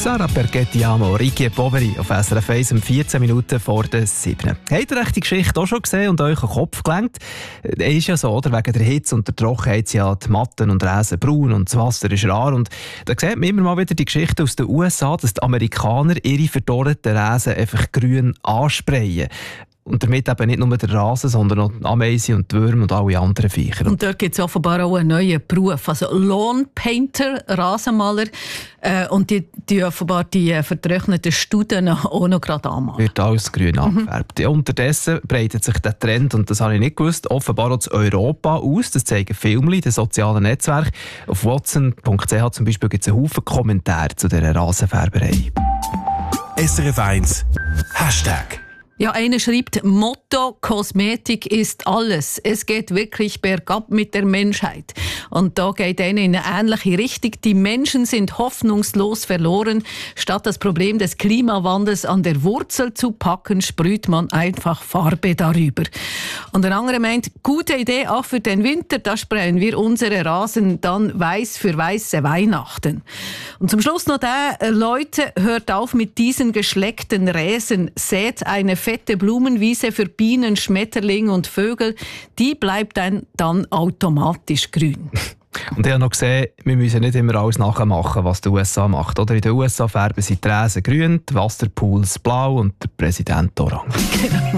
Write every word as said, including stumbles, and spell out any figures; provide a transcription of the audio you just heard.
Sarah perché ti amo, Ricky e Poveri auf S R F eins um vierzehn Minuten vor der sieben. Habt ihr die Geschichte auch schon gesehen und euch an den Kopf gelenkt? Es ist ja so, oder? Wegen der Hitze und der Trockenheit sind ja die Matten und Rasen braun und das Wasser ist rar. Und da sieht man immer mal wieder die Geschichte aus den U S A, dass die Amerikaner ihre verdorrten Rasen einfach grün ansprayen. Und damit eben nicht nur der Rasen, sondern auch die Ameisen und die Würmer und alle anderen Viecher. Und dort gibt es offenbar auch einen neuen Beruf, also Lawn Painter, Rasenmaler. Äh, und die, die offenbar die äh, vertrockneten Studen auch noch gerade anmalen. Wird alles grün angefärbt. Mhm. Unterdessen breitet sich der Trend, und das habe ich nicht gewusst, offenbar auch zu Europa aus. Das zeigen Filme in den sozialen Netzwerken. Auf watson punkt c h zum Beispiel gibt es einen Haufen Kommentare zu dieser Rasenfärberei. S R F eins Hashtag. Ja, einer schreibt, Motto, Kosmetik ist alles. Es geht wirklich bergab mit der Menschheit. Und da geht einer in eine ähnliche Richtung. Die Menschen sind hoffnungslos verloren. Statt das Problem des Klimawandels an der Wurzel zu packen, sprüht man einfach Farbe darüber. Und ein anderer meint, gute Idee auch für den Winter, da sprayen wir unsere Rasen dann weiß für weiße Weihnachten. Und zum Schluss noch der, Leute, hört auf mit diesen geschleckten Räsen, sät eine fette Blumenwiese für Bienen, Schmetterlinge und Vögel, die bleibt dann, dann automatisch grün. Und ich habe noch gesehen, wir müssen nicht immer alles nachmachen, was die U S A macht. Oder in den U S A färben sie die Rasen grün, die Wasserpools blau und der Präsident orange.